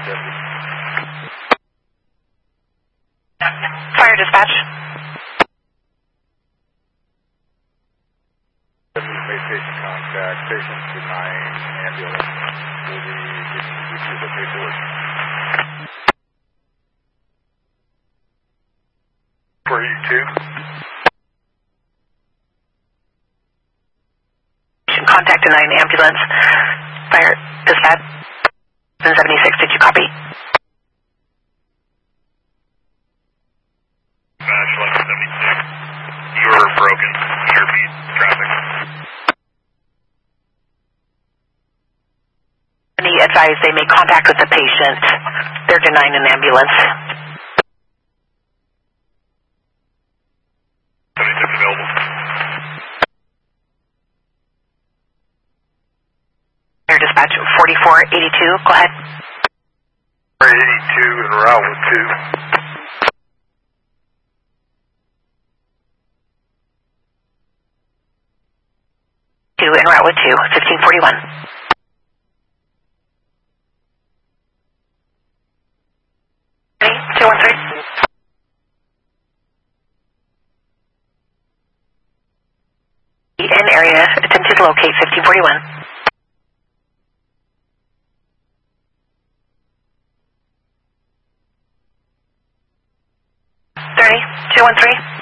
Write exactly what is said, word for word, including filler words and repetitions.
deputy. Fire dispatch. Deputy Base Station contact, station two nine, ambulance. Will be getting you to the paperwork. four eighty-two. Contact to nine ambulance. Fire dispatch. seven seventy-six, did you copy? Dispatch eleven seventy-six. You are broken. Airbeat traffic. Any advised they make contact with the patient. They're denying an ambulance. seventy-six available. Fire dispatch forty-four eighty-two, go ahead. four eighty-two en route with two. Two en route with two, fifteen forty-one. Ready? two one three. In area, attempted to locate fifteen forty-one. thirty, two one three.